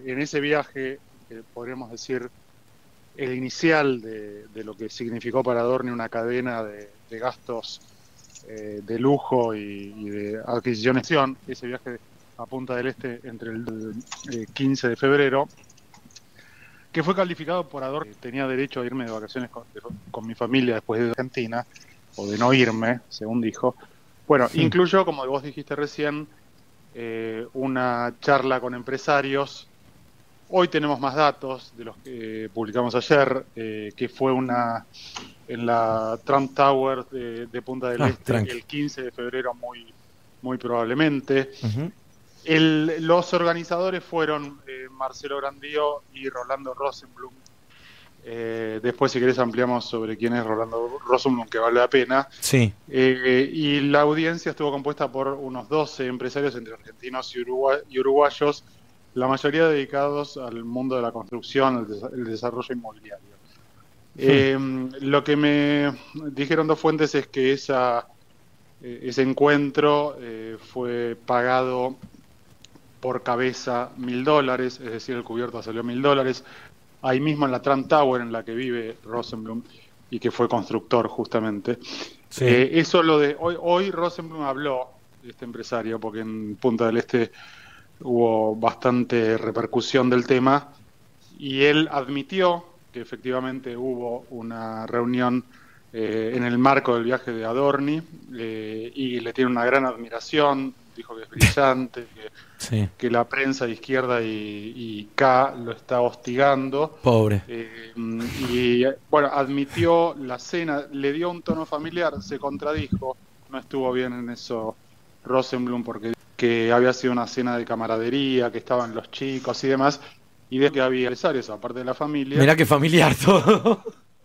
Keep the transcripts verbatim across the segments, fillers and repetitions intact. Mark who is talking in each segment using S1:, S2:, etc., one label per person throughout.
S1: en ese viaje, eh, podríamos decir, el inicial de, de lo que significó para Adorni una cadena de, de gastos eh, de lujo y, y de adquisición, ese viaje a Punta del Este entre el eh, quince de febrero, que fue calificado por Adorni, tenía derecho a irme de vacaciones con, de, con mi familia después de Argentina, o de no irme, según dijo. Bueno, sí. Incluyó, como vos dijiste recién, eh, una charla con empresarios. Hoy tenemos más datos de los que publicamos ayer, eh, que fue una en la Trump Tower de, de Punta del ah, Este tranqui. el quince de febrero, muy, muy probablemente. Uh-huh. El, los organizadores fueron eh, Marcelo Grandío y Rolando Rosenblum. Eh, después, si querés, ampliamos sobre quién es Rolando Rosenblum, que vale la pena.
S2: Sí.
S1: Eh, y la audiencia estuvo compuesta por unos doce empresarios entre argentinos y, uruguay, y uruguayos, la mayoría dedicados al mundo de la construcción, el, des- el desarrollo inmobiliario. Sí. Eh, lo que me dijeron dos fuentes es que esa, eh, ese encuentro eh, fue pagado por cabeza mil dólares, es decir, el cubierto salió mil dólares, ahí mismo en la Trump Tower en la que vive Rosenblum y que fue constructor justamente. Sí. Eh, eso lo de hoy, hoy Rosenblum habló, este empresario, porque en Punta del Este hubo bastante repercusión del tema, y él admitió que efectivamente hubo una reunión eh, en el marco del viaje de Adorni, eh, y le tiene una gran admiración, dijo que es brillante, que, sí. que la prensa de izquierda y, y K lo está hostigando.
S2: Pobre.
S1: Eh, y bueno, admitió la cena, le dio un tono familiar, se contradijo, no estuvo bien en eso Rosenblum, porque que había sido una cena de camaradería, que estaban los chicos y demás, y de que había empresarios, aparte de la familia.
S2: Mirá qué familiar todo.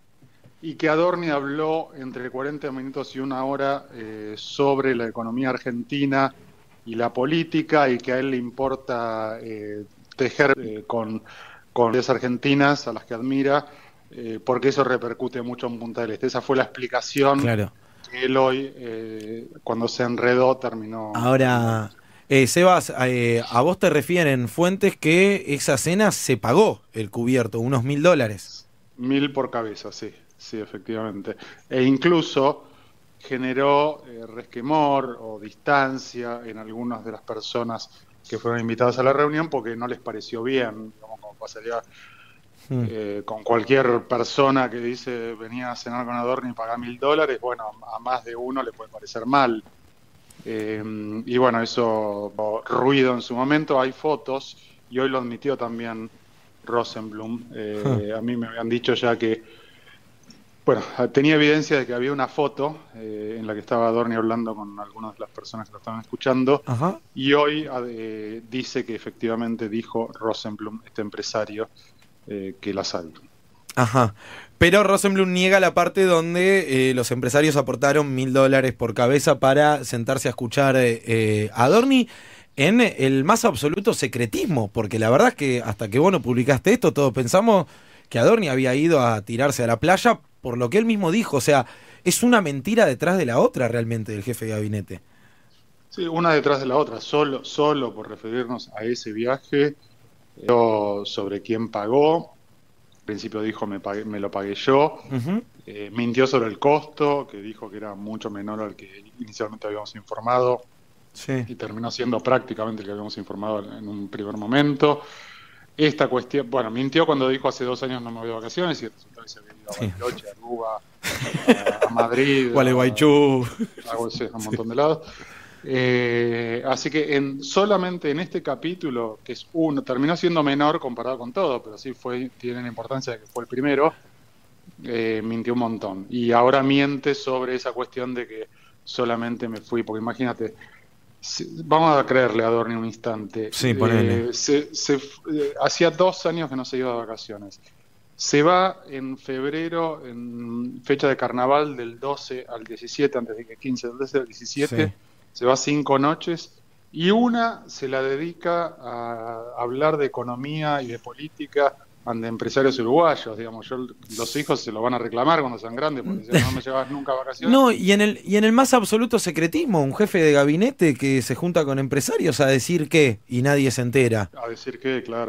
S1: Y que Adorni habló entre cuarenta minutos y una hora eh, sobre la economía argentina y la política, y que a él le importa eh, tejer eh, con, con las argentinas a las que admira, eh, porque eso repercute mucho en Punta del Este. Esa fue la explicación.
S2: Claro.
S1: Que él hoy, eh, cuando se enredó, terminó...
S2: Ahora... Eh, Sebas, eh, a vos te refieren fuentes que esa cena se pagó el cubierto, unos mil dólares.
S1: Mil por cabeza, sí, sí, efectivamente. E incluso generó eh, resquemor o distancia en algunas de las personas que fueron invitadas a la reunión, porque no les pareció bien, como, como pasaría hmm. eh, con cualquier persona que dice venía a cenar con Adorni y pagar mil dólares. Bueno, a más de uno le puede parecer mal. Eh, y bueno, eso ruido en su momento. Hay fotos, y hoy lo admitió también Rosenblum. Eh, huh. A mí me habían dicho ya que, bueno, tenía evidencia de que había una foto eh, en la que estaba Adorni hablando con algunas de las personas que lo estaban escuchando.
S2: Ajá.
S1: Y hoy eh, dice que efectivamente dijo Rosenblum, este empresario, eh, que las hay.
S2: Ajá. Pero Rosenblum niega la parte donde eh, los empresarios aportaron mil dólares por cabeza para sentarse a escuchar eh, a Adorni en el más absoluto secretismo, porque la verdad es que hasta que vos no publicaste esto, todos pensamos que Adorni había ido a tirarse a la playa por lo que él mismo dijo. O sea, es una mentira detrás de la otra realmente del jefe de gabinete.
S1: Sí, una detrás de la otra, solo, solo por referirnos a ese viaje, eh, sobre quién pagó. Al principio dijo me, pagué, me lo pagué yo, uh-huh. eh, mintió sobre el costo, que dijo que era mucho menor al que inicialmente habíamos informado,
S2: sí.
S1: y terminó siendo prácticamente el que habíamos informado en un primer momento. Esta cuestión, bueno, mintió cuando dijo hace dos años no me voy de vacaciones, y resultó que se había ido a Bariloche, a Aruba, a, a Madrid,
S2: Gualeguaychú,
S1: a, a, a un montón de lados. Eh, así que en, solamente en este capítulo, que es uno, terminó siendo menor comparado con todo, pero sí fue, tiene la importancia de que fue el primero, eh, mintió un montón. Y ahora miente sobre esa cuestión de que solamente me fui, porque imagínate, si, vamos a creerle a Adorni un instante.
S2: Sí, ponele.
S1: Eh, se, se, eh, hacía dos años que no se iba de vacaciones. Se va en febrero, en fecha de carnaval, del doce al diecisiete, antes de que quince, del doce al diecisiete. Sí. Se va cinco noches, y una se la dedica a hablar de economía y de política ante empresarios uruguayos. Digamos, yo, los hijos se lo van a reclamar cuando sean grandes, porque si no me llevas nunca a vacaciones.
S2: No, y en el y en el más absoluto secretismo, un jefe de gabinete que se junta con empresarios a decir qué, y nadie se entera.
S1: A decir qué, claro.